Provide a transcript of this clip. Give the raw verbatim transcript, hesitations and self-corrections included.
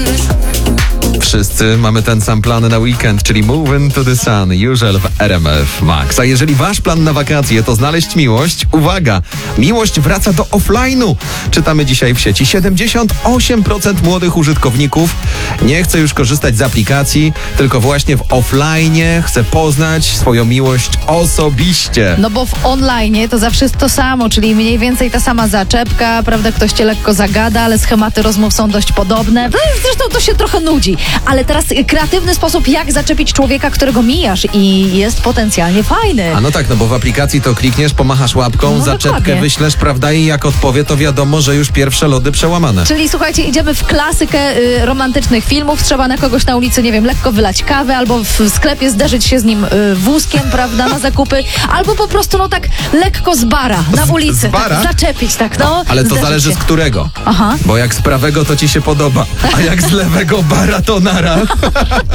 Wszyscy mamy ten sam plan na weekend, czyli Move Into the Sun, Usual w R M F Max. A jeżeli wasz plan na wakacje to znaleźć miłość, uwaga, miłość wraca do offline'u. Czytamy dzisiaj w sieci. siedemdziesiąt osiem procent młodych użytkowników nie chce już korzystać z aplikacji, tylko właśnie w offline'ie chce poznać swoją miłość osobiście. No bo w online to zawsze jest to samo, czyli mniej więcej ta sama zaczepka, prawda, ktoś cię lekko zagada, ale schematy rozmów są dość podobne. Zresztą to się trochę nudzi. Ale teraz kreatywny sposób, jak zaczepić człowieka, którego mijasz i jest potencjalnie fajny. A no tak, no bo w aplikacji to klikniesz, pomachasz łapką, No zaczepkę dokładnie. wyślesz, prawda, i jak odpowie, to wiadomo, że już pierwsze lody przełamane. Czyli słuchajcie, idziemy w klasykę y, romantycznych filmów, trzeba na kogoś na ulicy, nie wiem, lekko wylać kawę, albo w sklepie zderzyć się z nim y, wózkiem, prawda, na zakupy, albo po prostu, no tak, lekko z bara, na ulicy. z bara? Tak, zaczepić, tak, no. Ale to zderzyć zależy się. z którego. Aha. Bo jak z prawego, to ci się podoba, a jak z lewego bara, to nara.